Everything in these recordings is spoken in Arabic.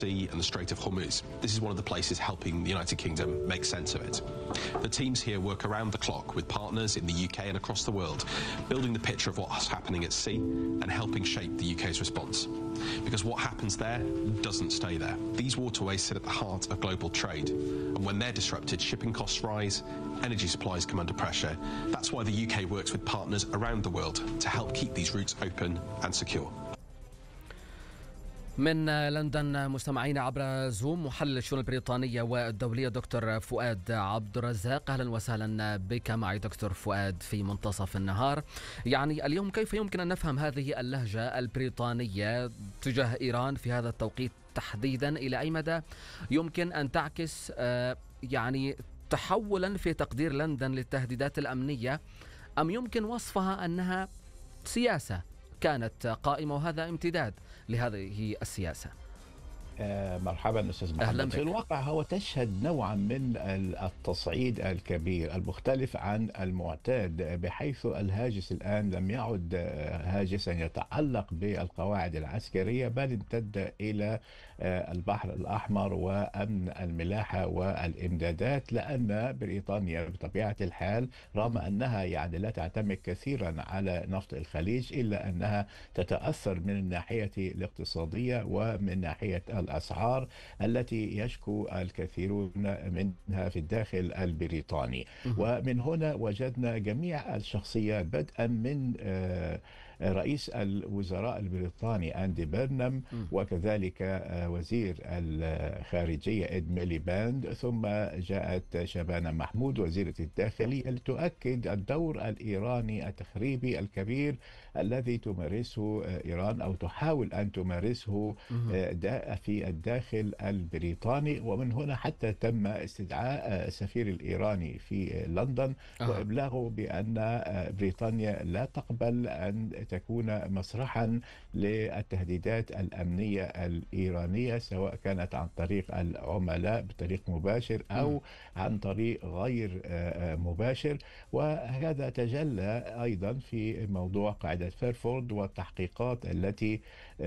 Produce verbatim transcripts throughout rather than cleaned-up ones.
Sea and the Strait of Hormuz. This is one of the places helping the United Kingdom make sense of it. The teams here work around the clock with partners in the U K and across the world, building the picture of what's happening at sea and helping shape the U K's response. Because what happens there doesn't stay there. These waterways sit at the heart of global trade, and when they're disrupted, shipping costs rise, energy supplies come under pressure. That's why the U K works with partners around the world to help keep these routes open and secure. من لندن مستمعين عبر زوم محلل الشؤون البريطانية والدولية دكتور فؤاد عبد الرزاق. أهلا وسهلا بك معي دكتور فؤاد في منتصف النهار. يعني اليوم كيف يمكن أن نفهم هذه اللهجة البريطانية تجاه إيران في هذا التوقيت تحديدا؟ إلى أي مدى يمكن أن تعكس يعني تحولا في تقدير لندن للتهديدات الأمنية، أم يمكن وصفها أنها سياسة كانت قائمة وهذا امتداد لهذه السياسة؟ آه مرحبا أستاذ محمد. في الواقع هو تشهد نوعا من التصعيد الكبير المختلف عن المعتاد، بحيث الهاجس الآن لم يعد هاجسا يتعلق بالقواعد العسكرية، بل امتد إلى آه البحر الأحمر وأمن الملاحة والإمدادات، لأن بريطانيا بطبيعة الحال رغم أنها يعني لا تعتمد كثيرا على نفط الخليج، إلا أنها تتأثر من الناحية الاقتصادية ومن ناحية الأسعار التي يشكو الكثيرون منها في الداخل البريطاني. ومن هنا وجدنا جميع الشخصيات بدءا من رئيس الوزراء البريطاني أندي بيرنام، وكذلك وزير الخارجية إد ميليباند، ثم جاءت شبانة محمود وزيرة الداخلية لتؤكد الدور الإيراني التخريبي الكبير الذي تمارسه إيران أو تحاول أن تمارسه في الداخل البريطاني. ومن هنا حتى تم استدعاء السفير الإيراني في لندن وإبلاغه بأن بريطانيا لا تقبل أن تكون مسرحا للتهديدات الأمنية الإيرانية، سواء كانت عن طريق العملاء بطريق مباشر أو عن طريق غير مباشر. وهذا تجلى أيضا في موضوع قاعدة فيرفورد والتحقيقات التي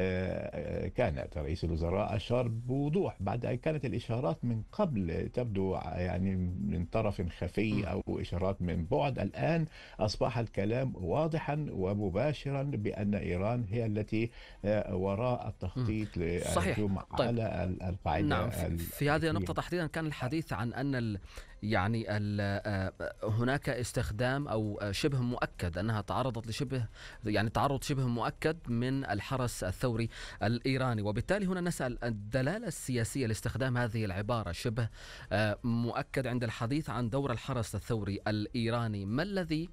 كانت رئيس الوزراء أشار بوضوح، بعد أن كانت الإشارات من قبل تبدو يعني من طرف خفي أو إشارات من بعد، الآن أصبح الكلام واضحا ومباشرا بأن إيران هي التي وراء التخطيط للهجوم طيب. على القاعدة. نعم، في, في هذه النقطة تحديدا كان الحديث عن أن ال يعني ال هناك استخدام أو شبه مؤكد أنها تعرضت لشبه يعني تعرض شبه مؤكد من الحرس الثوري الإيراني، وبالتالي هنا نسأل الدلالة السياسية لاستخدام هذه العبارة شبه مؤكد عند الحديث عن دور الحرس الثوري الإيراني. ما الذي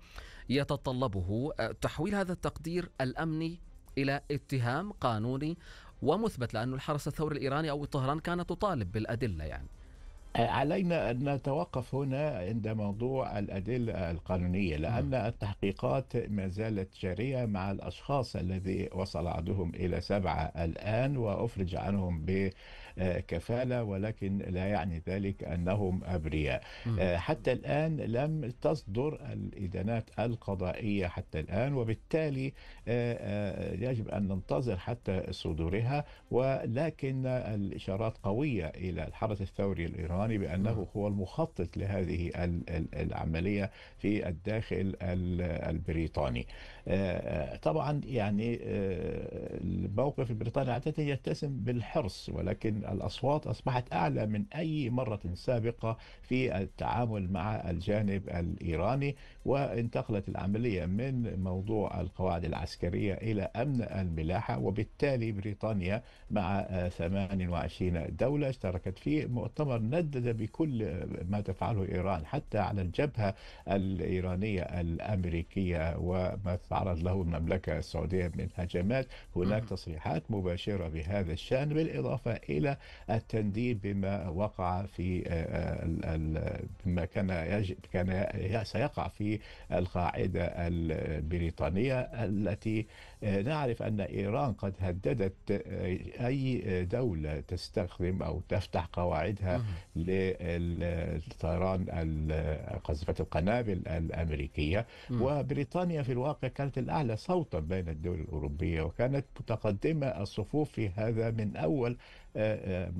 يتطلبه تحويل هذا التقدير الأمني إلى اتهام قانوني ومثبت، لأن الحرس الثوري الإيراني أو طهران كانت تطالب بالأدلة؟ يعني علينا أن نتوقف هنا عند موضوع الأدلة القانونية، لأن التحقيقات ما زالت جارية مع الأشخاص الذي وصل عددهم إلى سبعة الآن وأفرج عنهم بكفالة، ولكن لا يعني ذلك أنهم أبرياء. حتى الآن لم تصدر الإدانات القضائية حتى الآن، وبالتالي يجب أن ننتظر حتى صدورها. ولكن الإشارات قوية إلى الحرس الثوري الإيراني بأنه هو المخطط لهذه العملية في الداخل البريطاني. طبعا يعني الموقف البريطاني عادة يتسم بالحرص، ولكن الأصوات أصبحت أعلى من أي مرة سابقة في التعامل مع الجانب الإيراني، وانتقلت العملية من موضوع القواعد العسكرية إلى أمن الملاحة. وبالتالي بريطانيا مع ثمانية وعشرين دولة اشتركت في مؤتمر ندد بكل ما تفعله إيران حتى على الجبهة الإيرانية الأمريكية وما تعرض له المملكة السعودية من هجمات. هناك تصريحات مباشرة بهذا الشأن، بالإضافة إلى التنديد بما وقع في بما كان يجب كان سيقع في القاعدة البريطانية، التي نعرف أن إيران قد هددت أي دولة تستخدم أو تفتح قواعدها للطيران قذيفة القنابل الأمريكية. م. وبريطانيا في الواقع كانت الأعلى صوتا بين الدول الأوروبية، وكانت متقدمة الصفوف في هذا من أول